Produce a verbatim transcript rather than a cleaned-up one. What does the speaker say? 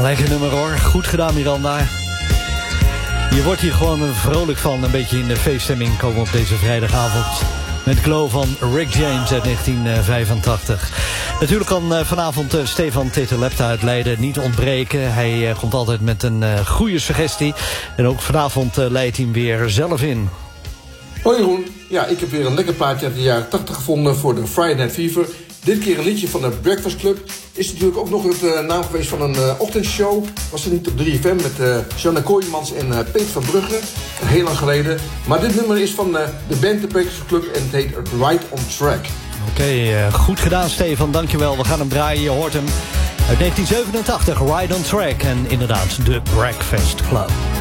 Lekker nummer hoor. Goed gedaan, Miranda. Je wordt hier gewoon vrolijk van. Een beetje in de feeststemming komen op deze vrijdagavond. Met Glow van Rick James uit negentien vijfentachtig. Natuurlijk kan vanavond Stefan Tetelepta uit Leiden niet ontbreken. Hij komt altijd met een goede suggestie. En ook vanavond leidt hij hem weer zelf in. Hoi Jeroen. Ja, ik heb weer een lekker plaatje uit de jaren tachtig gevonden voor de Friday Night Fever. Dit keer een liedje van de Breakfast Club. Is natuurlijk ook nog het uh, naam geweest van een uh, ochtendshow. Was het niet op drie F M met uh, Sjanne Kooijmans en uh, Peter van Brugge. Heel lang geleden. Maar dit nummer is van uh, de band de Breakfast Club en het heet Right on Track. Oké, okay, uh, goed gedaan Stefan, dankjewel. We gaan hem draaien, je hoort hem uit negentien zevenentachtig, Right on Track. En inderdaad, de Breakfast Club.